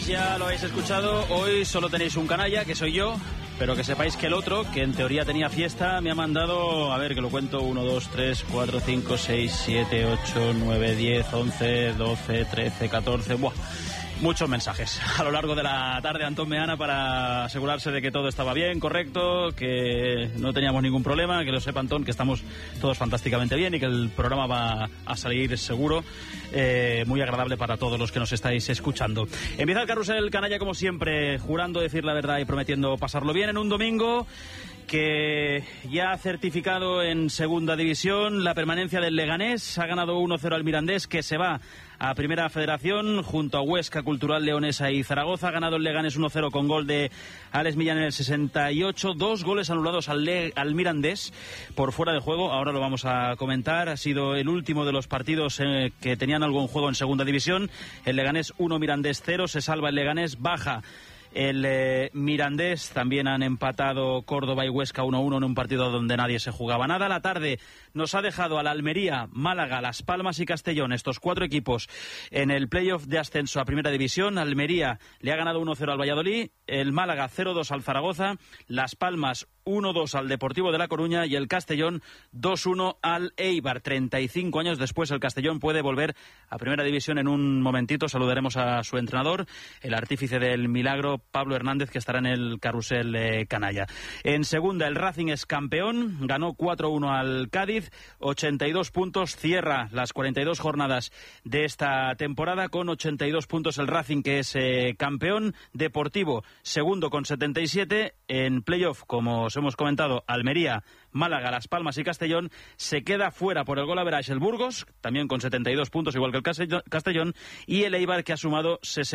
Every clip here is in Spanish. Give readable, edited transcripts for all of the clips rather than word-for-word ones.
Ya lo habéis escuchado, hoy solo tenéis un canalla, que soy yo, pero que sepáis que el otro, que en teoría tenía fiesta, me ha mandado, a ver, que lo cuento, 1, 2, 3, 4, 5, 6, 7, 8, 9, 10, 11, 12, 13, 14, buah. Muchos mensajes a lo largo de la tarde, Antón Meana, para asegurarse de que todo estaba bien, correcto, que no teníamos ningún problema, que lo sepa Antón, que estamos todos fantásticamente bien y que el programa va a salir seguro, muy agradable para todos los que nos estáis escuchando. Empieza el carrusel canalla como siempre, jurando decir la verdad y prometiendo pasarlo bien en un domingo que ya ha certificado en segunda división la permanencia del Leganés. Ha ganado 1-0 al Mirandés, que se va a Primera Federación junto a Huesca, Cultural Leonesa y Zaragoza. Ha ganado el Leganés 1-0 con gol de Alex Millán en el 68. 2 goles anulados al Mirandés por fuera de juego. Ahora lo vamos a comentar. Ha sido el último de los partidos que tenían algo en juego en segunda división. El Leganés 1, Mirandés 0. Se salva el Leganés, baja el Mirandés. También han empatado Córdoba y Huesca 1-1 en un partido donde nadie se jugaba nada. La tarde nos ha dejado al Almería, Málaga, Las Palmas y Castellón, estos 4 equipos en el playoff de ascenso a Primera División. Almería le ha ganado 1-0 al Valladolid, el Málaga 0-2 al Zaragoza, Las Palmas 1-2 al Deportivo de La Coruña y el Castellón 2-1 al Eibar. 35 años después el Castellón puede volver a Primera División. En un momentito saludaremos a su entrenador, el artífice del milagro, Pablo Hernández, que estará en el carrusel canalla. En segunda, el Racing es campeón, ganó 4-1 al Cádiz, 82 puntos, cierra las 42 jornadas de esta temporada con 82 puntos el Racing, que es campeón. Deportivo segundo con 77. En playoff, como os hemos comentado, Almería, Málaga, Las Palmas y Castellón. Se queda fuera por el gol average el Burgos, también con 72 puntos, igual que el Castellón, y el Eibar, que ha sumado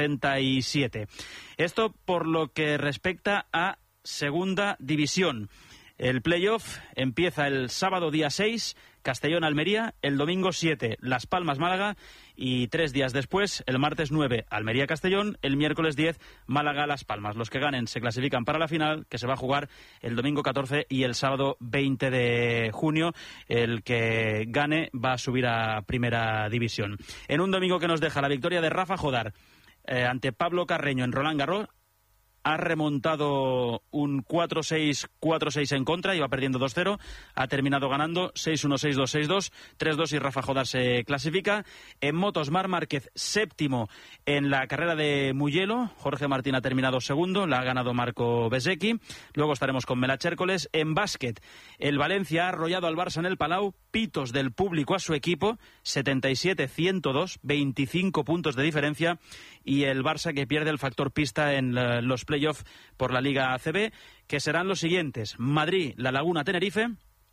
67. Esto por lo que respecta a segunda división. El playoff empieza el sábado día 6, Castellón-Almería, el domingo 7, Las Palmas-Málaga, y 3 días después, el martes 9, Almería-Castellón, el miércoles 10, Málaga-Las Palmas. Los que ganen se clasifican para la final, que se va a jugar el domingo 14 y el sábado 20 de junio. El que gane va a subir a Primera División. En un domingo que nos deja la victoria de Rafa Jodar ante Pablo Carreño en Roland Garros. Ha remontado un 4-6, 4-6 en contra, iba perdiendo 2-0, ha terminado ganando 6-1, 6-2, 6-2, 3-2 y Rafa Jodar se clasifica. En motos, Marc Márquez séptimo en la carrera de Mugello, Jorge Martín ha terminado segundo, la ha ganado Marco Bezzecchi. Luego estaremos con Melach Hércoles. En básquet, el Valencia ha arrollado al Barça en el Palau, pitos del público a su equipo, 77-102, 25 puntos de diferencia, y el Barça que pierde el factor pista en los playoff por la Liga ACB, que serán los siguientes: Madrid, La Laguna, Tenerife,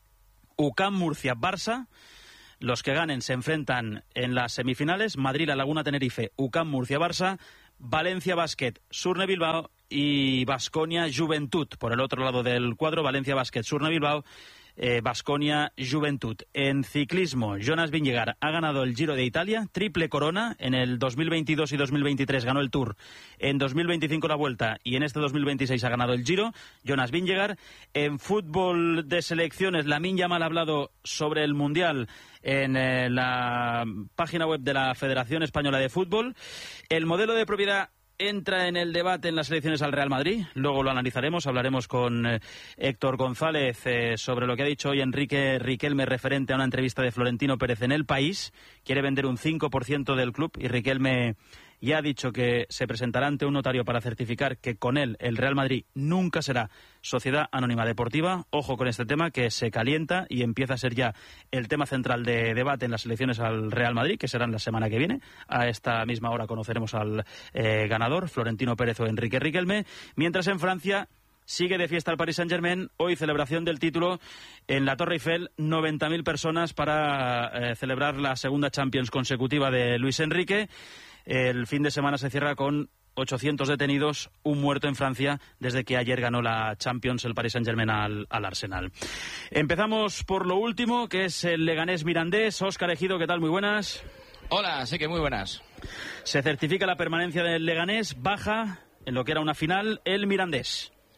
UCAM, Murcia, Barça. Los que ganen se enfrentan en las semifinales: Madrid, La Laguna, Tenerife, UCAM, Murcia, Barça, Valencia Basket, Surne Bilbao y Baskonia Juventud. Por el otro lado del cuadro, Valencia Basket, Surne Bilbao, Baskonia Juventud. En ciclismo, Jonas Vingegaard ha ganado el Giro de Italia, triple corona. En el 2022 y 2023 ganó el Tour, en 2025 la Vuelta y en este 2026 ha ganado el Giro, Jonas Vingegaard. En fútbol de selecciones, Lamine Yamal ha hablado sobre el Mundial en la página web de la Federación Española de Fútbol. El modelo de propiedad entra en el debate en las elecciones al Real Madrid. Luego lo analizaremos, hablaremos con Héctor González sobre lo que ha dicho hoy Enrique Riquelme referente a una entrevista de Florentino Pérez en El País. Quiere vender un 5% del club y Riquelme ya ha dicho que se presentará ante un notario para certificar que con él el Real Madrid nunca será sociedad anónima deportiva. Ojo con este tema, que se calienta y empieza a ser ya el tema central de debate en las elecciones al Real Madrid, que serán la semana que viene. A esta misma hora conoceremos al ganador, Florentino Pérez o Enrique Riquelme. Mientras en Francia sigue de fiesta el Paris Saint-Germain. Hoy celebración del título en la Torre Eiffel, 90.000 personas para celebrar la segunda Champions consecutiva de Luis Enrique. El fin de semana se cierra con 800 detenidos, un muerto en Francia desde que ayer ganó la Champions el Paris Saint-Germain al Arsenal. Empezamos por lo último, que es el Leganés Mirandés. Óscar Ejido, ¿qué tal? Muy buenas. Hola, sí que muy buenas. Se certifica la permanencia del Leganés, baja en lo que era una final el Mirandés.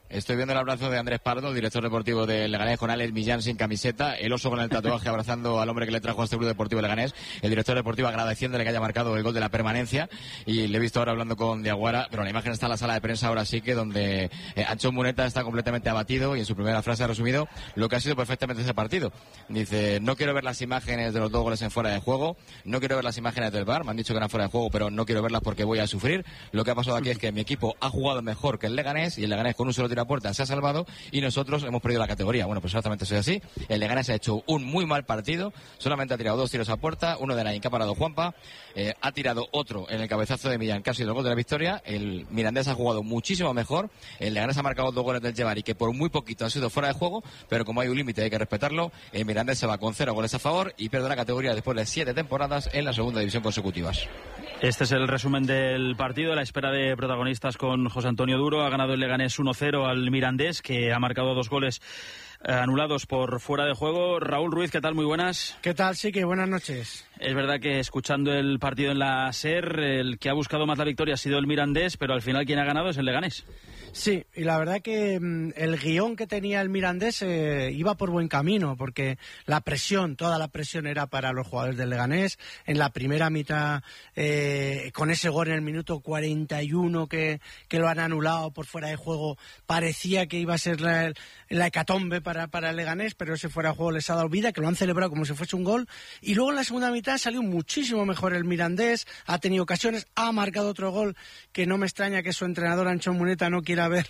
Estoy viendo el abrazo de Andrés Pardo, el director deportivo del Leganés, con Alex Millán sin camiseta, el oso con el tatuaje abrazando al hombre que le trajo a este club deportivo Leganés, el director deportivo agradeciéndole que haya marcado el gol de la permanencia, y le he visto ahora hablando con Diaguara, pero la imagen está en la sala de prensa ahora sí que donde Anchón Muneta está completamente abatido y en su primera frase ha resumido lo que ha sido perfectamente ese partido. Dice, no quiero ver las imágenes de los 2 goles en fuera de juego, no quiero ver las imágenes del VAR, me han dicho que eran fuera de juego, pero no quiero verlas porque voy a sufrir. Lo que ha pasado aquí es que mi equipo ha jugado mejor que el Leganés y el Leganés con un solo tiro a puerta se ha salvado y nosotros hemos perdido la categoría. Bueno, pues exactamente eso es así. El Leganés ha hecho un muy mal partido, solamente ha tirado 2 tiros a puerta, uno de Nain que ha parado Juanpa, ha tirado otro en el cabezazo de Millán que ha sido el gol de la victoria. El Mirandés ha jugado muchísimo mejor, el Leganés ha marcado 2 goles del Llevar y que por muy poquito han sido fuera de juego, pero como hay un límite hay que respetarlo. El Mirandés se va con 0 goles a favor y pierde la categoría después de 7 temporadas en la segunda división consecutivas. Este es el resumen del partido, a la espera de protagonistas con José Antonio Duro. Ha ganado el Leganés 1-0 al Mirandés, que ha marcado 2 goles anulados por fuera de juego. Raúl Ruiz, ¿qué tal? Muy buenas. ¿Qué tal? Sí, que buenas noches. Es verdad que escuchando el partido en la SER, el que ha buscado más la victoria ha sido el Mirandés, pero al final quien ha ganado es el Leganés. Sí, y la verdad que el guión que tenía el Mirandés iba por buen camino, porque la presión, toda la presión era para los jugadores del Leganés. En la primera mitad, con ese gol en el minuto 41 que lo han anulado por fuera de juego, parecía que iba a ser la hecatombe para el Leganés, pero ese fuera de juego les ha dado vida, que lo han celebrado como si fuese un gol. Y luego en la segunda mitad salió muchísimo mejor el Mirandés, ha tenido ocasiones, ha marcado otro gol que no me extraña que su entrenador Anchón Muneta no quiera ver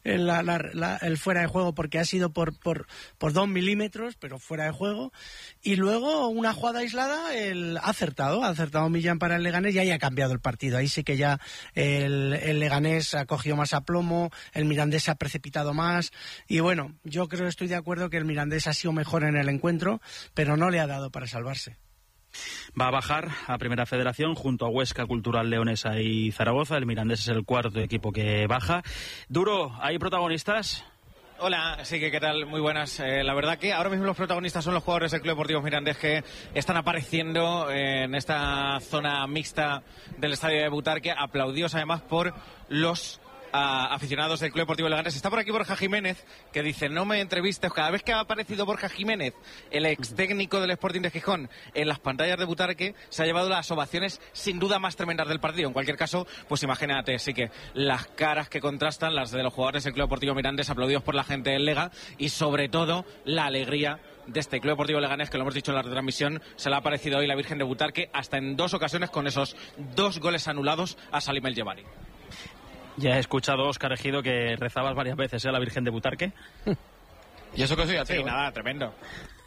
el fuera de juego porque ha sido por 2 milímetros, pero fuera de juego. Y luego una jugada aislada, ha acertado Millán para el Leganés y ahí ha cambiado el partido. Ahí sí que ya el Leganés ha cogido más aplomo, el Mirandés se ha precipitado más y bueno, yo creo, estoy de acuerdo que el Mirandés ha sido mejor en el encuentro, pero no le ha dado para salvarse. Va a bajar a Primera Federación junto a Huesca, Cultural Leonesa y Zaragoza. El Mirandés es el cuarto equipo que baja. Duro, ¿hay protagonistas? Hola, sí que qué tal, muy buenas. La verdad que ahora mismo los protagonistas son los jugadores del Club Deportivo Mirandés que están apareciendo en esta zona mixta del estadio de Butarque, aplaudidos además por los aficionados del Club Deportivo Leganés. Está por aquí Borja Jiménez, que dice, no me entrevistes. Cada vez que ha aparecido Borja Jiménez, el ex técnico del Sporting de Gijón, en las pantallas de Butarque, se ha llevado las ovaciones sin duda más tremendas del partido. En cualquier caso, pues imagínate, sí que las caras que contrastan, las de los jugadores del Club Deportivo Mirandés, aplaudidos por la gente del Lega, y sobre todo la alegría de este Club Deportivo Leganés, que lo hemos dicho en la retransmisión, se le ha aparecido hoy la Virgen de Butarque, hasta en 2 ocasiones con esos 2 goles anulados a Salim El Jebari. Ya he escuchado, Óscar Ejido, que rezabas varias veces a la Virgen de Butarque. ¿Y eso que soy ateo? Sí, nada, tremendo.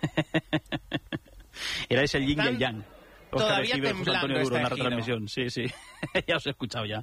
Erais el yin y el yang. Óscar Ejido, José Antonio Duro en la retransmisión. Sí, sí. Ya os he escuchado ya.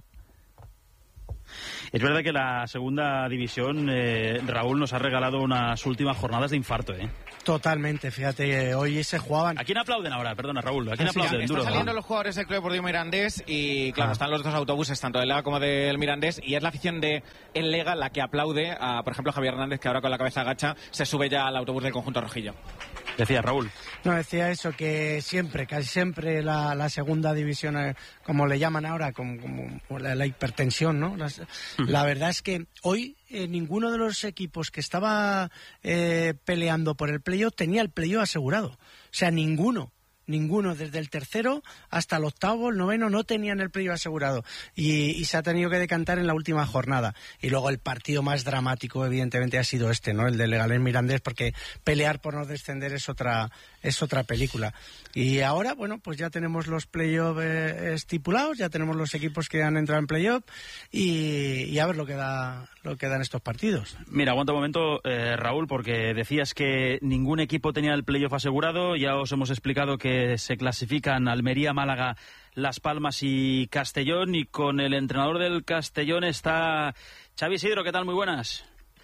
Es verdad que la segunda división, Raúl, nos ha regalado unas últimas jornadas de infarto, ¿eh? Totalmente, fíjate, hoy se jugaban. ¿A quién aplauden ahora? Perdona, Raúl. ¿A quién aplauden? Están saliendo los jugadores del Club Deportivo Mirandés y, claro, están los 2 autobuses, tanto del Lega como del Mirandés, y es la afición de el Lega la que aplaude a, por ejemplo, Javier Hernández, que ahora con la cabeza agacha se sube ya al autobús del conjunto rojillo. Decía Raúl. No, decía eso, que siempre, casi siempre la segunda división, como le llaman ahora, como la hipertensión, ¿no? La verdad es que hoy ninguno de los equipos que estaba peleando por el playoff tenía el playoff asegurado. O sea, ninguno, desde el tercero hasta el octavo, el noveno, no tenían el playoff asegurado. Y se ha tenido que decantar en la última jornada. Y luego el partido más dramático, evidentemente, ha sido este, ¿no? El de Leganés Mirandés, porque pelear por no descender es otra película. Y ahora, bueno, pues ya tenemos los playoffs estipulados, ya tenemos los equipos que han entrado en playoff y a ver lo que dan estos partidos. Mira, aguanta un momento, Raúl, porque decías que ningún equipo tenía el playoff asegurado. Ya os hemos explicado que se clasifican Almería, Málaga, Las Palmas y Castellón, y con el entrenador del Castellón está Xavi Isidro. ¿Qué tal? Muy buenas.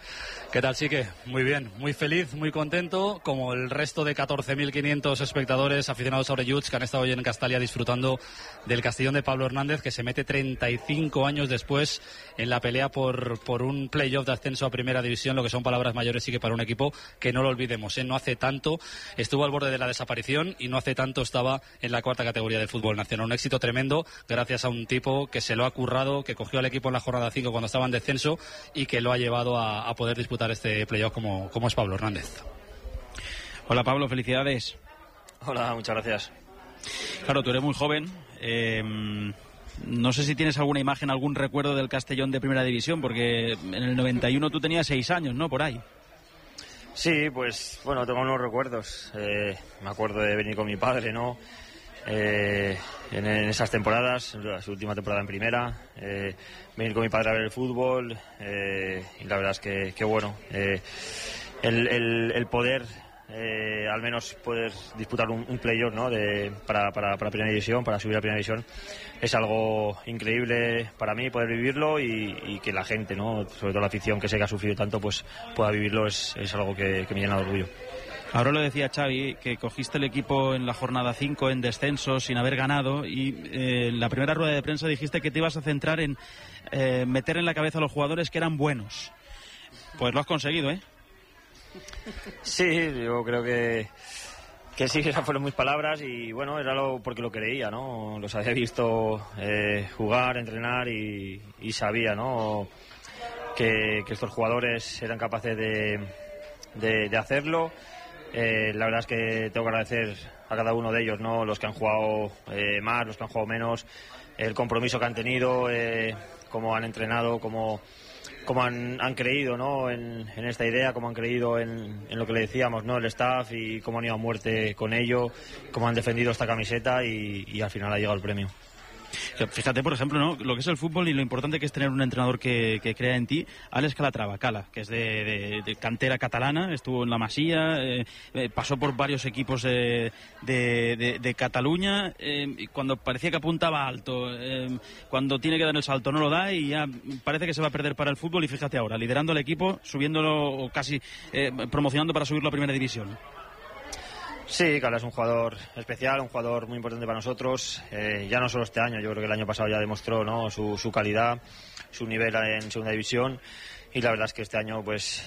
¿Qué tal, Chique? Muy bien, muy feliz, muy contento, como el resto de 14.500 espectadores aficionados a Orelluts que han estado hoy en Castalia disfrutando del Castellón de Pablo Hernández, que se mete 35 años después en la pelea por un playoff de ascenso a Primera División, lo que son palabras mayores, sí, que para un equipo que no lo olvidemos, no hace tanto estuvo al borde de la desaparición y no hace tanto estaba en la cuarta categoría del fútbol nacional. Un éxito tremendo gracias a un tipo que se lo ha currado, que cogió al equipo en la jornada 5 cuando estaba en descenso y que lo ha llevado a poder disputar este playoff como es Pablo Hernández. Hola Pablo, felicidades. Hola, muchas gracias. Claro, tú eres muy joven. No sé si tienes alguna imagen, algún recuerdo del Castellón de Primera División, porque en el 91 tú tenías 6 años, ¿no? Por ahí. Sí, pues bueno, tengo unos recuerdos. Me acuerdo de venir con mi padre, ¿no? En esas temporadas, su última temporada en primera, venir con mi padre a ver el fútbol, y la verdad es que bueno, el poder, al menos poder disputar un playoff, ¿no? para Primera División, para subir a Primera División, es algo increíble para mí poder vivirlo y que la gente, ¿no? Sobre todo la afición que sé que ha sufrido tanto, pues pueda vivirlo, es algo que me llena de orgullo. Ahora lo decía Xavi, que cogiste el equipo en la jornada 5 en descenso sin haber ganado y en la primera rueda de prensa dijiste que te ibas a centrar en meter en la cabeza a los jugadores que eran buenos. Pues lo has conseguido, ¿eh? Sí, yo creo que sí, esas fueron mis palabras y bueno, era porque lo creía, ¿no? Los había visto jugar, entrenar y sabía, ¿no? Que estos jugadores eran capaces de hacerlo. La verdad es que tengo que agradecer a cada uno de ellos, ¿no? Los que han jugado más, los que han jugado menos, el compromiso que han tenido, cómo han entrenado, cómo han creído, ¿no? en esta idea, cómo han creído en lo que le decíamos, ¿no? El staff, y cómo han ido a muerte con ello, cómo han defendido esta camiseta y al final ha llegado el premio. Fíjate, por ejemplo, ¿no? Lo que es el fútbol y lo importante que es tener un entrenador que crea en ti. Alex Calatrava, que es de cantera catalana, estuvo en la Masía, pasó por varios equipos de Cataluña, y cuando parecía que apuntaba alto, cuando tiene que dar el salto no lo da y ya parece que se va a perder para el fútbol, y fíjate ahora, liderando el equipo, subiéndolo o casi promocionando para subirlo a Primera División. Sí, Cala es un jugador especial, un jugador muy importante para nosotros, ya no solo este año, yo creo que el año pasado ya demostró, ¿no? su calidad, su nivel en Segunda División, y la verdad es que este año, pues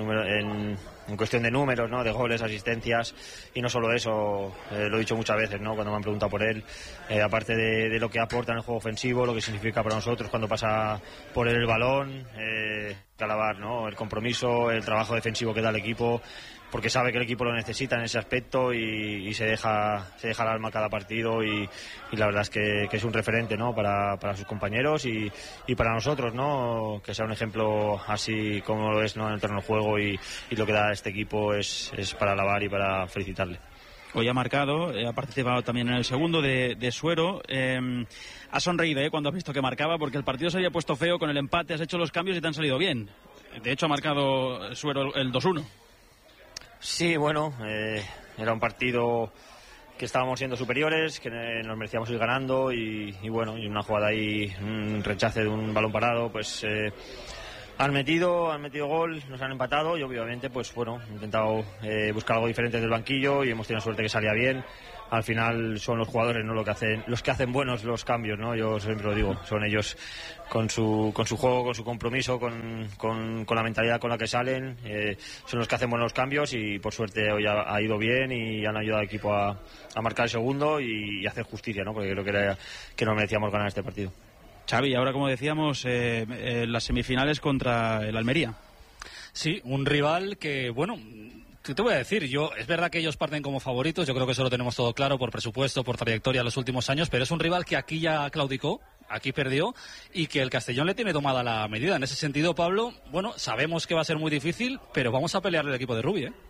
en cuestión de números, ¿no? De goles, asistencias, y no solo eso, lo he dicho muchas veces, ¿no? Cuando me han preguntado por él, aparte de lo que aporta en el juego ofensivo, lo que significa para nosotros cuando pasa por él el balón, alabar, ¿no? El compromiso, el trabajo defensivo que da el equipo, porque sabe que el equipo lo necesita en ese aspecto y se deja el alma cada partido, y la verdad es que es un referente, ¿no? para sus compañeros y para nosotros, ¿no? Que sea un ejemplo así como lo es, ¿no? En el terreno de juego, y lo que da este equipo es para alabar y para felicitarle. Hoy ha marcado, ha participado también en el segundo de Suero. Ha sonreído cuando has visto que marcaba, porque el partido se había puesto feo con el empate, has hecho los cambios y te han salido bien. De hecho ha marcado Suero el 2-1. Sí, bueno, era un partido que estábamos siendo superiores, que nos merecíamos ir ganando, y bueno, y una jugada ahí, un rechace de un balón parado, pues han metido gol, nos han empatado, y obviamente pues bueno, he intentado buscar algo diferente del banquillo y hemos tenido suerte que salía bien. Al final son los jugadores, ¿no? Los que hacen buenos los cambios, ¿no? Yo siempre lo digo, son ellos con su juego, con su compromiso, con la mentalidad con la que salen, son los que hacen buenos cambios, y por suerte hoy ha ido bien y han ayudado al equipo a marcar el segundo y hacer justicia, ¿no? Porque creo que nos merecíamos ganar este partido. Xavi, ahora como decíamos, las semifinales contra el Almería. Sí, un rival que, bueno, ¿qué te voy a decir? Es verdad que ellos parten como favoritos, yo creo que eso lo tenemos todo claro por presupuesto, por trayectoria en los últimos años, pero es un rival que aquí ya claudicó, aquí perdió, y que el Castellón le tiene tomada la medida. En ese sentido, Pablo, bueno, sabemos que va a ser muy difícil, pero vamos a pelearle al equipo de Rubi, ¿eh?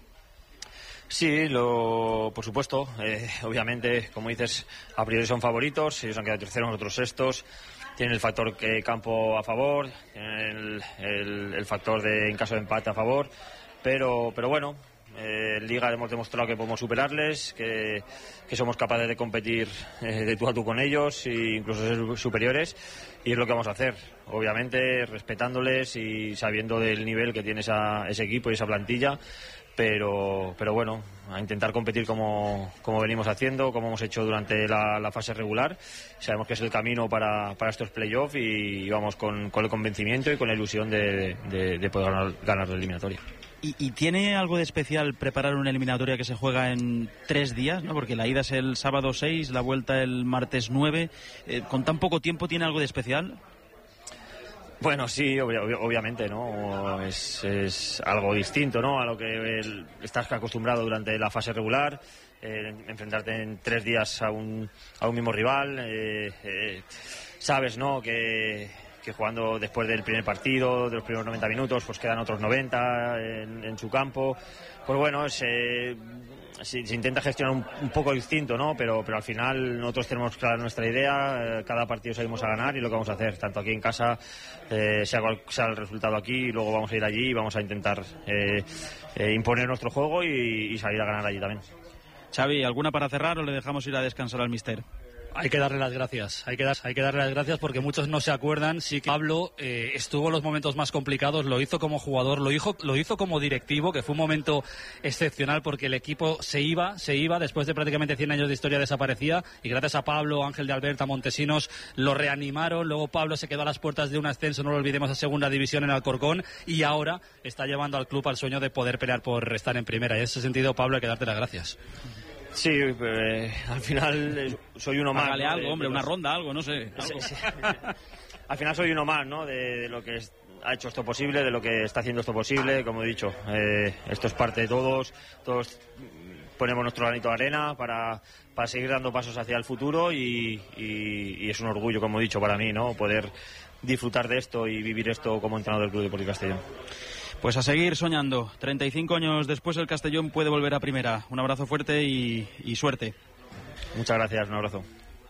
Sí, por supuesto, obviamente, como dices, a priori son favoritos, ellos han quedado terceros, nosotros sextos. Tienen el factor campo a favor, tienen el factor en caso de empate a favor, pero bueno, En Liga hemos demostrado que podemos superarles, que somos capaces de competir de tú a tú con ellos e incluso ser superiores, y es lo que vamos a hacer, obviamente respetándoles y sabiendo del nivel que tiene ese equipo y esa plantilla, pero bueno, a intentar competir como venimos haciendo, como hemos hecho durante la fase regular. Sabemos que es el camino para estos playoffs y vamos con el convencimiento y con la ilusión de poder ganar la eliminatoria. ¿Y tiene algo de especial preparar una eliminatoria que se juega en 3 días, ¿no? Porque la ida es el sábado 6, la vuelta el martes 9. ¿Con tan poco tiempo tiene algo de especial? Bueno, sí, obviamente, ¿no? Es algo distinto, ¿no? A lo que estás acostumbrado durante la fase regular, enfrentarte en 3 días a un mismo rival. Sabes, ¿no? Que jugando después del primer partido, de los primeros 90 minutos, pues quedan otros 90 en su campo. Pues bueno, se intenta gestionar un poco distinto, ¿no? Pero al final nosotros tenemos clara nuestra idea, cada partido salimos a ganar y lo que vamos a hacer, tanto aquí en casa, sea cual sea el resultado aquí, y luego vamos a ir allí y vamos a intentar imponer nuestro juego y salir a ganar allí también. Xavi, ¿alguna para cerrar o le dejamos ir a descansar al míster? Hay que darle las gracias, hay que darle las gracias porque muchos no se acuerdan. Sí que Pablo estuvo en los momentos más complicados, lo hizo como jugador, lo hizo como directivo, que fue un momento excepcional porque el equipo se iba, después de prácticamente 100 años de historia desaparecía, y gracias a Pablo, Ángel de Alberta, Montesinos, lo reanimaron. Luego Pablo se quedó a las puertas de un ascenso, no lo olvidemos, a segunda división en Alcorcón, y ahora está llevando al club al sueño de poder pelear por estar en primera, y en ese sentido, Pablo, hay que darte las gracias. Sí, al final soy uno más. Hágale algo, hombre, una ronda, algo, no sé. Algo. Sí. Al final soy uno más, ¿no? De lo que ha hecho esto posible, de lo que está haciendo esto posible. Como he dicho, esto es parte de todos ponemos nuestro granito de arena para seguir dando pasos hacia el futuro y es un orgullo, como he dicho, para mí, ¿no? Poder disfrutar de esto y vivir esto como entrenador del Club Deportivo Castellón. Pues a seguir soñando. 35 años después el Castellón puede volver a primera. Un abrazo fuerte y suerte. Muchas gracias, un abrazo.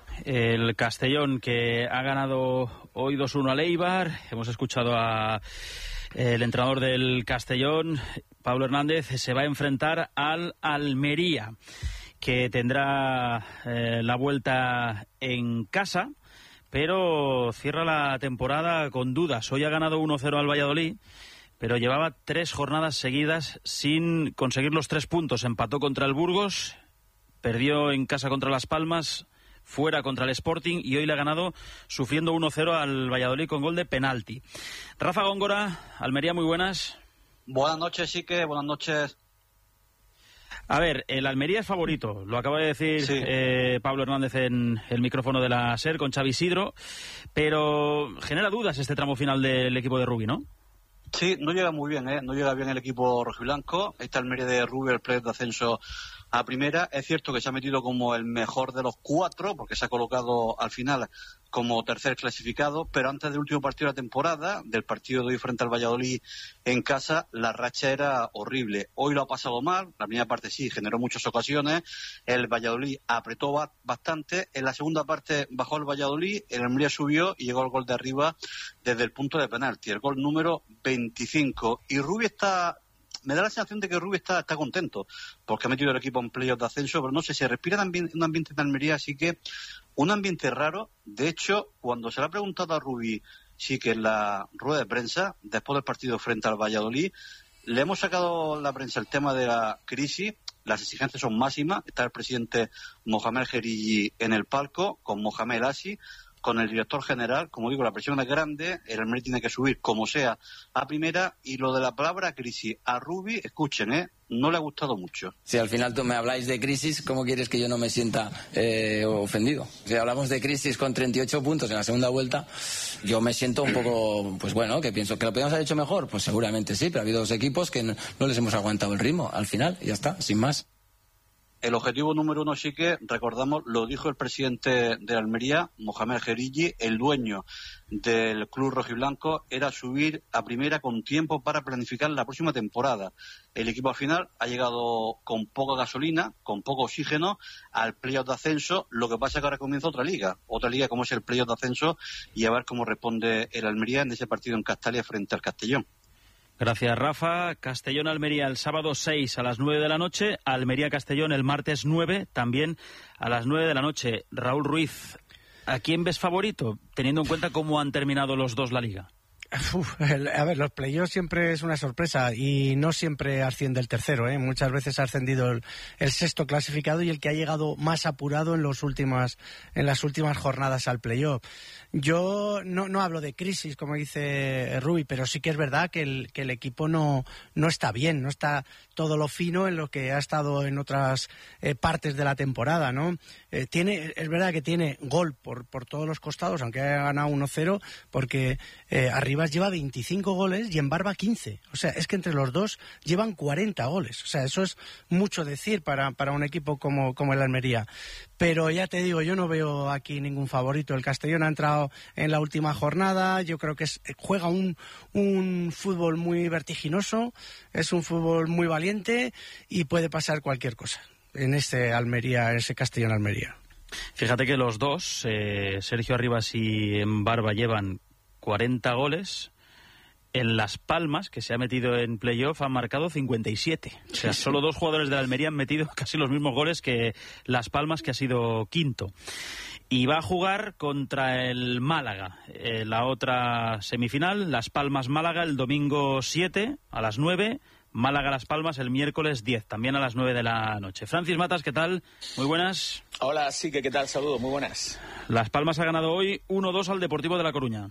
El Castellón, que ha ganado hoy 2-1 al Eibar. Hemos escuchado a el entrenador del Castellón, Pablo Hernández, se va a enfrentar al Almería, que tendrá la vuelta en casa, pero cierra la temporada con dudas. Hoy ha ganado 1-0 al Valladolid, pero llevaba 3 jornadas seguidas sin conseguir los 3 puntos. Empató contra el Burgos, perdió en casa contra Las Palmas, fuera contra el Sporting, y hoy le ha ganado sufriendo 1-0 al Valladolid con gol de penalti. Rafa Góngora, Almería, muy buenas. Buenas noches, Sique, buenas noches. A ver, el Almería es favorito, lo acaba de decir sí. Pablo Hernández en el micrófono de la SER con Xavi Isidro, pero genera dudas este tramo final del equipo de Rubi, ¿no? Sí, no llega muy bien, no llega bien el equipo rojiblanco. Esta Almería de Rubi, el playoff de ascenso a primera. Es cierto que se ha metido como el mejor de los 4, porque se ha colocado al final como tercer clasificado, pero antes del último partido de la temporada, del partido de hoy frente al Valladolid en casa, la racha era horrible. Hoy lo ha pasado mal, la primera parte sí, generó muchas ocasiones, el Valladolid apretó bastante, en la segunda parte bajó el Valladolid, el Almería subió y llegó el gol de arriba desde el punto de penalti, el gol número 25. Y Rubi me da la sensación de que Rubi está contento, porque ha metido el equipo en playoff de ascenso, pero no sé, se respira también un ambiente de Almería, así que un ambiente raro. De hecho, cuando se le ha preguntado a Rubi, sí que en la rueda de prensa, después del partido frente al Valladolid, le hemos sacado la prensa el tema de la crisis. Las exigencias son máximas. Está el presidente Mohamed Gerigi en el palco, con Mohamed El Asi, con el director general. Como digo, la presión es grande, el Almería tiene que subir como sea a primera, y lo de la palabra crisis a Rubi, escuchen, no le ha gustado mucho. Si al final tú me habláis de crisis, ¿cómo quieres que yo no me sienta ofendido? Si hablamos de crisis con 38 puntos en la segunda vuelta, yo me siento un poco, pues bueno, que pienso que lo podríamos haber hecho mejor, pues seguramente sí, pero ha habido 2 equipos que no les hemos aguantado el ritmo al final, y ya está, sin más. El objetivo número 1, sí que, recordamos, lo dijo el presidente de Almería, Mohamed Gerigi, el dueño del club rojiblanco, era subir a primera con tiempo para planificar la próxima temporada. El equipo al final ha llegado con poca gasolina, con poco oxígeno, al playoff de ascenso. Lo que pasa es que ahora comienza otra liga como es el playoff de ascenso, y a ver cómo responde el Almería en ese partido en Castalia frente al Castellón. Gracias, Rafa. Castellón-Almería el sábado 6 a las 9 de la noche. Almería-Castellón el martes 9, también a las 9 de la noche. Raúl Ruiz, ¿a quién ves favorito, teniendo en cuenta cómo han terminado los dos la Liga? A ver, los playoffs siempre es una sorpresa y no siempre asciende el tercero, ¿eh? Muchas veces ha ascendido el sexto clasificado y el que ha llegado más apurado en las últimas jornadas al playoff. Yo no hablo de crisis, como dice Rui, pero sí que es verdad que el equipo no está bien, no está todo lo fino en lo que ha estado en otras partes de la temporada, ¿no? Es verdad que tiene gol por todos los costados, aunque haya ganado 1-0, porque arriba lleva 25 goles y en Barba 15. O sea, es que entre los dos llevan 40 goles. O sea, eso es mucho decir para un equipo como el Almería. Pero ya te digo, yo no veo aquí ningún favorito. El Castellón ha entrado en la última jornada. Yo creo que juega un fútbol muy vertiginoso, es un fútbol muy valiente y puede pasar cualquier cosa en ese Castellón-Almería. Fíjate que los dos, Sergio Arribas y Barba, llevan 40 goles. En Las Palmas, que se ha metido en playoff, han marcado 57. O sea, solo dos jugadores de la Almería han metido casi los mismos goles que Las Palmas, que ha sido quinto. Y va a jugar contra el Málaga, la otra semifinal, Las Palmas-Málaga, el domingo 7 a las 9, Málaga-Las Palmas el miércoles 10, también a las 9 de la noche. Francis Matas, ¿qué tal? Muy buenas. Hola, sí, ¿qué tal? Saludos, muy buenas. Las Palmas ha ganado hoy 1-2 al Deportivo de La Coruña.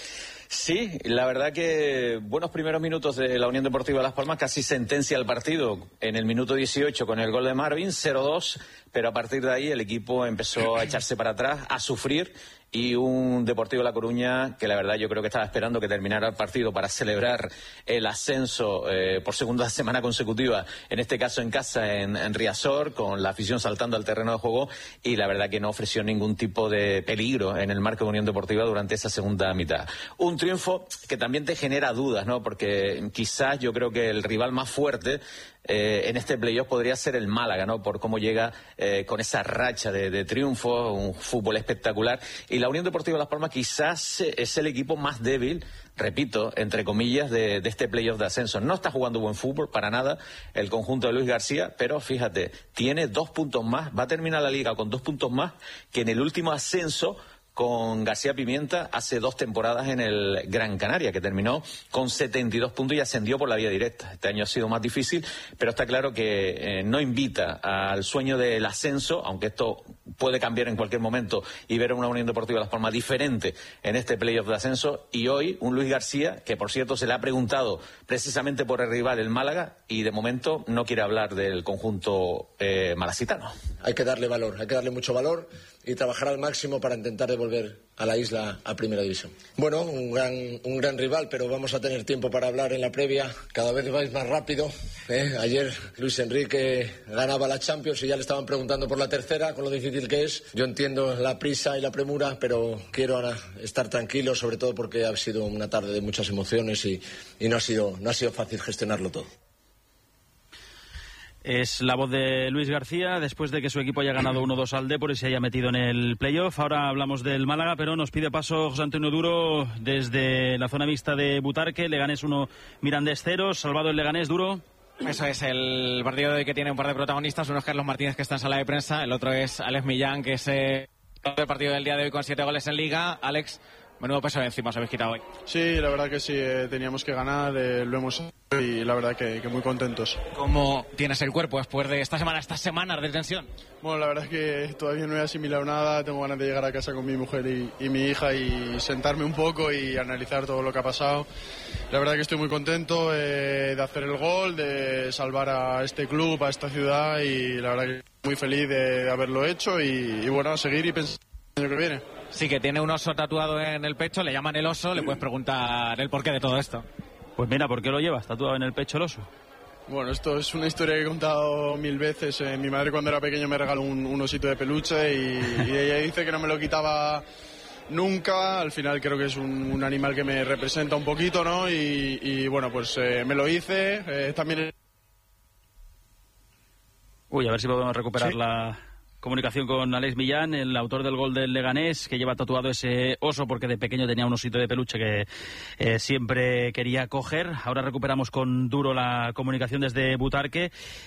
Sí, la verdad que buenos primeros minutos de la Unión Deportiva Las Palmas, casi sentencia el partido en el minuto 18 con el gol de Marvin, 0-2, pero a partir de ahí el equipo empezó a echarse para atrás, a sufrir, y un Deportivo La Coruña que la verdad yo creo que estaba esperando que terminara el partido para celebrar el ascenso por segunda semana consecutiva, en este caso en casa en Riazor, con la afición saltando al terreno de juego, y la verdad que no ofreció ningún tipo de peligro en el marco de Unión Deportiva durante esa segunda mitad. Un triunfo que también te genera dudas, ¿no? Porque quizás yo creo que el rival más fuerte en este playoff podría ser el Málaga, ¿no? Por cómo llega con esa racha de triunfo, un fútbol espectacular. Y la Unión Deportiva Las Palmas quizás es el equipo más débil, repito, entre comillas, de este playoff de ascenso. No está jugando buen fútbol, para nada, el conjunto de Luis García, pero fíjate, tiene 2 puntos más, va a terminar la liga con 2 puntos más que en el último ascenso con García Pimienta hace 2 temporadas en el Gran Canaria, que terminó con 72 puntos y ascendió por la vía directa. Este año ha sido más difícil, pero está claro que no invita al sueño del ascenso, aunque esto puede cambiar en cualquier momento y ver a una Unión Deportiva Las Palmas diferente en este playoff de ascenso. Y hoy un Luis García, que por cierto se le ha preguntado precisamente por el rival, el Málaga, y de momento no quiere hablar del conjunto malacitano. Hay que darle valor, hay que darle mucho valor y trabajar al máximo para intentar devolver a la isla a Primera División. Bueno, un gran rival, pero vamos a tener tiempo para hablar en la previa. Cada vez vais más rápido, ¿eh? Ayer Luis Enrique ganaba la Champions y ya le estaban preguntando por la tercera, con lo difícil que es. Yo entiendo la prisa y la premura, pero quiero ahora estar tranquilo, sobre todo porque ha sido una tarde de muchas emociones y no ha sido fácil gestionarlo todo. Es la voz de Luis García después de que su equipo haya ganado 1-2 al Depor y se haya metido en el playoff. Ahora hablamos del Málaga, pero nos pide paso José Antonio Duro desde la zona mixta de Butarque. Leganés 1, Mirandés 0. Salvado el Leganés, Duro. Eso es, el partido de hoy que tiene un par de protagonistas. Uno es Carlos Martínez, que está en sala de prensa. El otro es Alex Millán, que es el partido del día de hoy con 7 goles en Liga. Alex, menudo peso de encima os habéis quitado hoy. Sí, la verdad que sí, teníamos que ganar, lo hemos hecho y la verdad que muy contentos. ¿Cómo tienes el cuerpo después de estas semanas de tensión? Bueno, la verdad es que todavía no he asimilado nada, tengo ganas de llegar a casa con mi mujer y mi hija y sentarme un poco y analizar todo lo que ha pasado. La verdad que estoy muy contento de hacer el gol, de salvar a este club, a esta ciudad, y la verdad que muy feliz de haberlo hecho y bueno, a seguir y pensar el año que viene. Sí, que tiene un oso tatuado en el pecho, le llaman el oso, le puedes preguntar el porqué de todo esto. Pues mira, ¿por qué lo llevas tatuado en el pecho el oso? Bueno, esto es una historia que he contado 1000 veces. Mi madre cuando era pequeño me regaló un osito de peluche y ella dice que no me lo quitaba nunca. Al final creo que es un animal que me representa un poquito, ¿no? Y bueno, pues me lo hice. También... Uy, a ver si podemos recuperar ¿Sí? comunicación con Alex Millán, el autor del gol del Leganés, que lleva tatuado ese oso porque de pequeño tenía un osito de peluche que siempre quería coger. Ahora recuperamos con Duro la comunicación desde Butarque.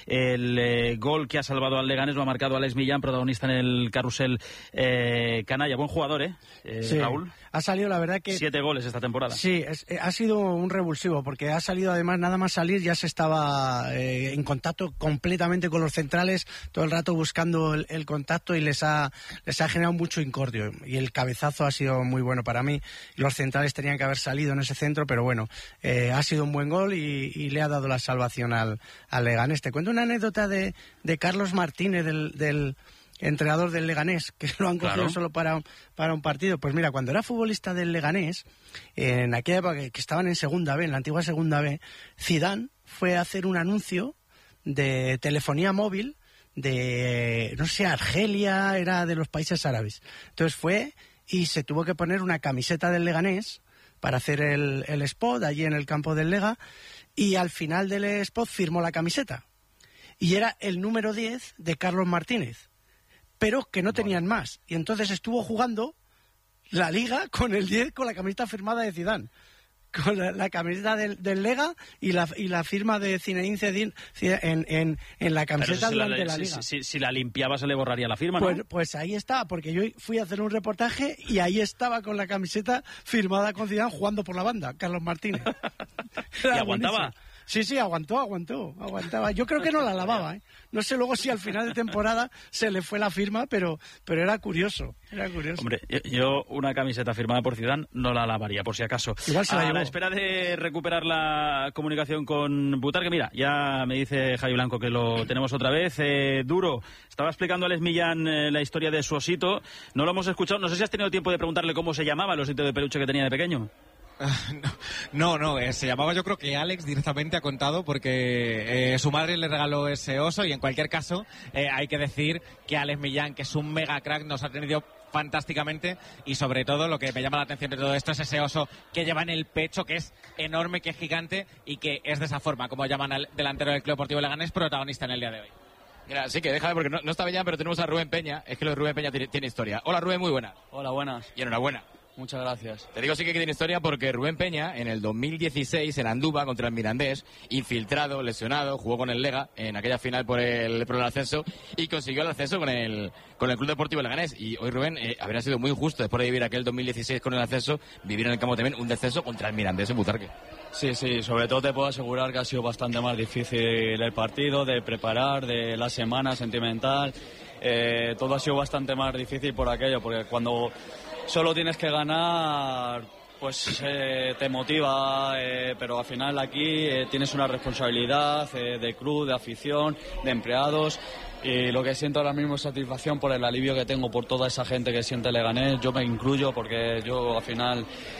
El gol que ha salvado al Leganés lo ha marcado Alex Millán, protagonista en el carrusel canalla. Buen jugador, sí, Raúl. Ha salido, la verdad que... 7 goles esta temporada. Sí, ha sido un revulsivo, porque ha salido, además, nada más salir, ya se estaba en contacto completamente con los centrales, todo el rato buscando el contacto, y les ha generado mucho incordio. Y el cabezazo ha sido muy bueno para mí. Los centrales tenían que haber salido en ese centro, pero bueno, ha sido un buen gol y le ha dado la salvación al Leganés. Te cuento una anécdota de Carlos Martínez, del entrenador del Leganés, que lo han cogido solo para un partido. Pues mira, cuando era futbolista del Leganés, en aquella época que estaban en Segunda B, en la antigua Segunda B, Zidane fue a hacer un anuncio de telefonía móvil de, no sé, Argelia, era de los países árabes. Entonces fue y se tuvo que poner una camiseta del Leganés para hacer el spot allí en el campo del Lega, y al final del spot firmó la camiseta. Y era el número 10 de Carlos Martínez, pero que no tenían más. Y entonces estuvo jugando la Liga con el 10, con la camiseta firmada de Zidane, con la camiseta del Lega y la firma de Zinedine Zidane en la camiseta durante la Liga. Si la limpiaba se le borraría la firma, ¿no? Pues ahí estaba, porque yo fui a hacer un reportaje y ahí estaba con la camiseta firmada con Zidane jugando por la banda, Carlos Martínez. ¿Y aguantaba? Buenísimo. Sí, aguantaba. Yo creo que no la lavaba, ¿eh? No sé luego si al final de temporada se le fue la firma, pero era curioso. Hombre, yo una camiseta firmada por Zidane no la lavaría, por si acaso. Igual se la llevó. A la espera de recuperar la comunicación con Butarque, mira, ya me dice Javi Blanco que lo tenemos otra vez. Duro, estaba explicando a Alex Millán la historia de su osito. No lo hemos escuchado. No sé si has tenido tiempo de preguntarle cómo se llamaba el osito de peluche que tenía de pequeño. No, se llamaba, yo creo que Alex directamente ha contado, porque su madre le regaló ese oso, y en cualquier caso hay que decir que Alex Millán, que es un mega crack, nos ha tenido fantásticamente, y sobre todo lo que me llama la atención de todo esto es ese oso que lleva en el pecho, que es enorme, que es gigante, y que es de esa forma como llaman al delantero del Club Deportivo Leganés, protagonista en el día de hoy. Mira, sí que déjame, porque no está Millán, pero tenemos a Rubén Peña. Es que lo de Rubén Peña tiene historia. Hola Rubén, muy buenas. Hola, buenas. Y enhorabuena. Muchas gracias. Te digo sí que tiene historia, porque Rubén Peña en el 2016 en Andúba contra el Mirandés, infiltrado, lesionado, jugó con el Lega en aquella final por el ascenso y consiguió el ascenso con el Club Deportivo Leganés. Y hoy Rubén, habría sido muy justo, después de vivir aquel 2016 con el ascenso, vivir en el campo también un descenso contra el Mirandés en Butarque. Sí, sobre todo te puedo asegurar que ha sido bastante más difícil el partido, de preparar, de la semana sentimental. Todo ha sido bastante más difícil por aquello, porque cuando solo tienes que ganar, pues te motiva, pero al final aquí tienes una responsabilidad de club, de afición, de empleados, y lo que siento ahora mismo es satisfacción por el alivio que tengo por toda esa gente que siente Leganés. Yo me incluyo, porque yo al final,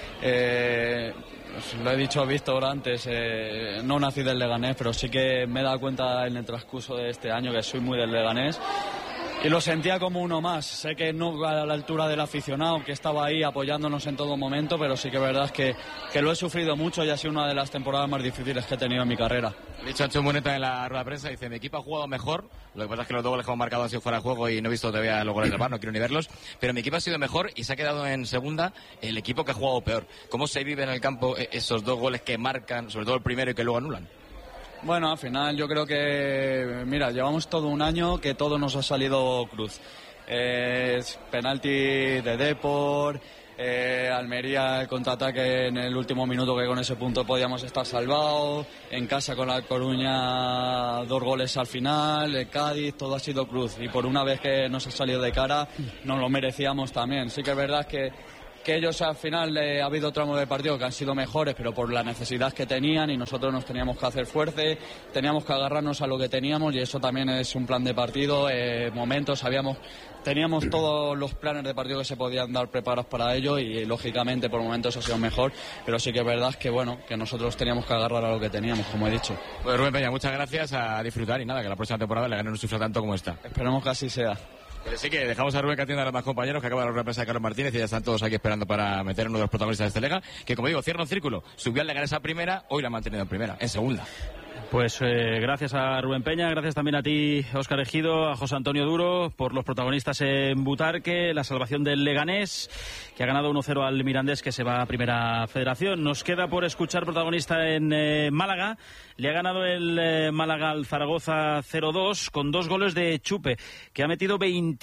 lo he dicho a Víctor antes, no nací del Leganés, pero sí que me he dado cuenta en el transcurso de este año que soy muy del Leganés. Y lo sentía como uno más. Sé que no a la altura del aficionado, que estaba ahí apoyándonos en todo momento, pero sí que es verdad que lo he sufrido mucho y ha sido una de las temporadas más difíciles que he tenido en mi carrera. De hecho, Ancho Moneta en la rueda de prensa dice: mi equipo ha jugado mejor, lo que pasa es que los 2 goles que hemos marcado han sido fuera de juego y no he visto todavía los goles del VAR, no quiero ni verlos, pero mi equipo ha sido mejor y se ha quedado en segunda el equipo que ha jugado peor. ¿Cómo se vive en el campo esos 2 goles que marcan, sobre todo el primero, y que luego anulan? Bueno, al final yo creo que, mira, llevamos todo un año que todo nos ha salido cruz. Penalti de Depor, Almería el contraataque en el último minuto, que con ese punto podíamos estar salvados, en casa con la Coruña 2 goles al final, Cádiz, todo ha sido cruz, y por una vez que nos ha salido de cara nos lo merecíamos también. Sí que es verdad que ellos al final ha habido tramos de partido que han sido mejores, pero por la necesidad que tenían, y nosotros nos teníamos que hacer fuerte, teníamos que agarrarnos a lo que teníamos, y eso también es un plan de partido, momentos, teníamos todos los planes de partido que se podían dar preparados para ello, y lógicamente por momentos ha sido mejor, pero sí que es verdad que bueno, que nosotros teníamos que agarrar a lo que teníamos, como he dicho. Pues Rubén Peña, muchas gracias, a disfrutar, y nada, que la próxima temporada Leganés no sufra tanto como esta. Esperemos que así sea. Pero sí que dejamos a Rubén que atienda a los más compañeros, que acaba la rueda de prensa de Carlos Martínez, y ya están todos aquí esperando para meter uno de los protagonistas de este Lega, que como digo, cierra un círculo. Subió al Leganés a primera, hoy la ha mantenido en primera, en segunda. Pues gracias a Rubén Peña, gracias también a ti, Óscar Ejido, a José Antonio Duro, por los protagonistas en Butarque, la salvación del Leganés, que ha ganado 1-0 al Mirandés, que se va a Primera Federación. Nos queda por escuchar protagonista en Málaga. Le ha ganado el Málaga al Zaragoza 0-2 con 2 goles de Chupe, que ha metido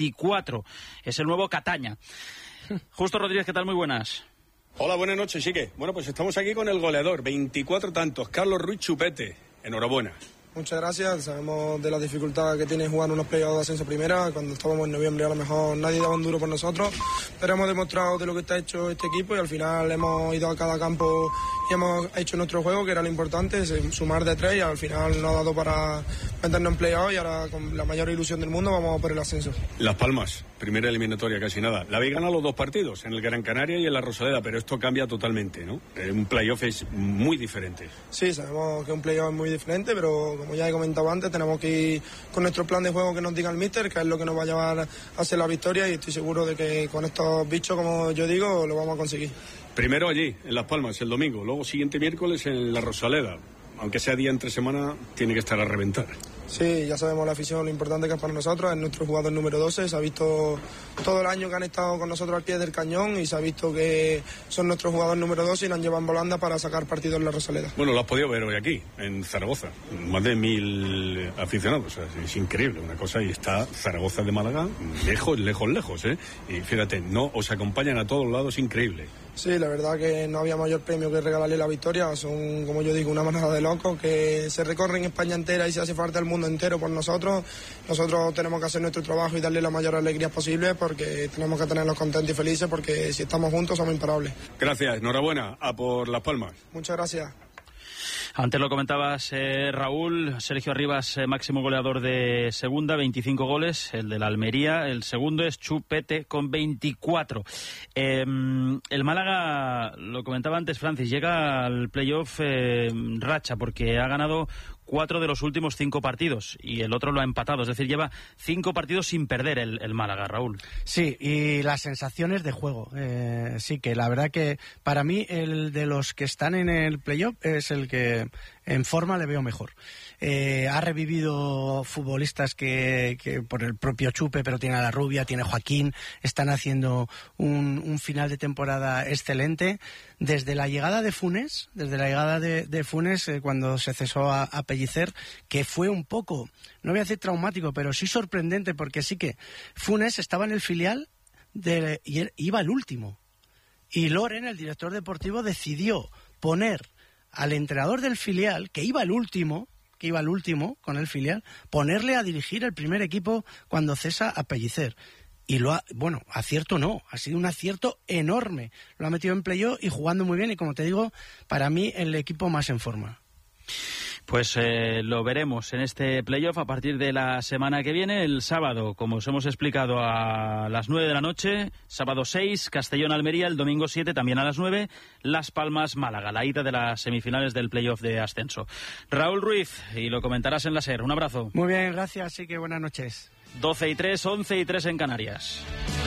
24. Es el nuevo Cataña. Justo Rodríguez, ¿qué tal? Muy buenas. Hola, buenas noches, Sique. Bueno, pues estamos aquí con el goleador, 24 tantos, Carlos Ruiz Chupete. Enhorabuena. Muchas gracias. Sabemos de la dificultad que tiene jugar unos playoffs de ascenso primera. Cuando estábamos en noviembre a lo mejor nadie daba un duro por nosotros, pero hemos demostrado de lo que está hecho este equipo y al final hemos ido a cada campo y hemos hecho nuestro juego, que era lo importante, sumar de 3, y al final nos ha dado para meternos en playoffs y ahora con la mayor ilusión del mundo vamos por el ascenso. Las Palmas, primera eliminatoria, casi nada. La habéis ganado los 2 partidos, en el Gran Canaria y en la Rosaleda, pero esto cambia totalmente, ¿no? Un playoff es muy diferente. Sí, sabemos que un playoff es muy diferente, pero como ya he comentado antes, tenemos que ir con nuestro plan de juego que nos diga el míster, que es lo que nos va a llevar a hacer la victoria, y estoy seguro de que con estos bichos, como yo digo, lo vamos a conseguir. Primero allí, en Las Palmas, el domingo, luego siguiente miércoles en la Rosaleda. Aunque sea día entre semana, tiene que estar a reventar. Sí, ya sabemos la afición, lo importante que es para nosotros, es nuestro jugador número 12, se ha visto todo el año que han estado con nosotros al pie del cañón y se ha visto que son nuestro jugador número 12 y nos llevan volando para sacar partido en la Rosaleda. Bueno, lo has podido ver hoy aquí, en Zaragoza, más de 1000 aficionados, o sea, es increíble una cosa, y está Zaragoza de Málaga lejos, ¿eh? Y fíjate, no os acompañan a todos lados, increíble. Sí, la verdad que no había mayor premio que regalarle la victoria, son, como yo digo, una manada de locos que se recorren España entera y se hace falta el mundo entero por nosotros. Nosotros tenemos que hacer nuestro trabajo y darle la mayor alegría posible, porque tenemos que tenerlos contentos y felices, porque si estamos juntos somos imparables. Gracias, enhorabuena, a por Las Palmas. Muchas gracias. Antes lo comentabas, Raúl, Sergio Arribas, máximo goleador de segunda, 25 goles, el de la Almería. El segundo es Chupete con 24. El Málaga, lo comentaba antes Francis, llega al playoff racha, porque ha ganado 4 de los últimos 5 partidos y el otro lo ha empatado, es decir, lleva 5 partidos sin perder el Málaga, Raúl. Sí, y las sensaciones de juego, sí, que la verdad que para mí el de los que están en el playoff es el que en forma le veo mejor. Ha revivido futbolistas que por el propio Chupe, pero tiene a La Rubia, tiene a Joaquín, están haciendo un final de temporada excelente. Desde la llegada de Funes, cuando se cesó a Pellicer, que fue un poco, no voy a decir traumático, pero sí sorprendente, porque sí que Funes estaba en el filial y iba el último. Y Loren, el director deportivo, decidió poner al entrenador del filial, que iba el último con el filial, ponerle a dirigir el primer equipo cuando cesa a Pellicer. Y acierto no, ha sido un acierto enorme. Lo ha metido en playoff y jugando muy bien, y como te digo, para mí el equipo más en forma. Pues lo veremos en este playoff a partir de la semana que viene. El sábado, como os hemos explicado, a las 9 de la noche, sábado 6, Castellón-Almería, el domingo 7, también a las 9, Las Palmas-Málaga, la ida de las semifinales del playoff de ascenso. Raúl Ruiz, y lo comentarás en la SER. Un abrazo. Muy bien, gracias, sí que buenas noches. 12:03, 11:03 en Canarias.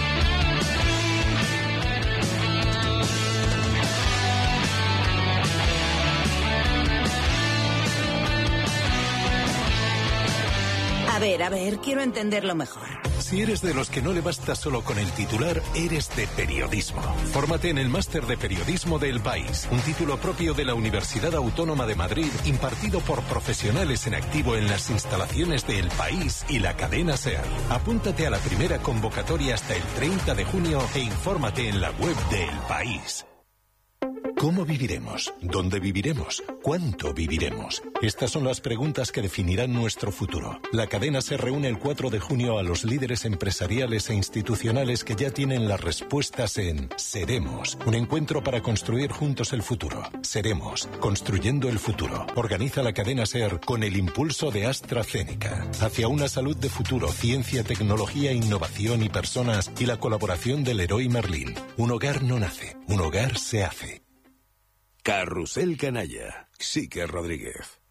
A ver, quiero entenderlo mejor. Si eres de los que no le basta solo con el titular, eres de periodismo. Fórmate en el Máster de Periodismo de El País, un título propio de la Universidad Autónoma de Madrid, impartido por profesionales en activo en las instalaciones de El País y la cadena SER. Apúntate a la primera convocatoria hasta el 30 de junio e infórmate en la web de El País. ¿Cómo viviremos? ¿Dónde viviremos? ¿Cuánto viviremos? Estas son las preguntas que definirán nuestro futuro. La cadena se reúne el 4 de junio a los líderes empresariales e institucionales que ya tienen las respuestas en Seremos, un encuentro para construir juntos el futuro. Seremos, construyendo el futuro. Organiza la cadena SER con el impulso de AstraZeneca. Hacia una salud de futuro, ciencia, tecnología, innovación y personas, y la colaboración del Leroy Merlin. Un hogar no nace, un hogar se hace. Carrusel Canalla, Sique Rodríguez.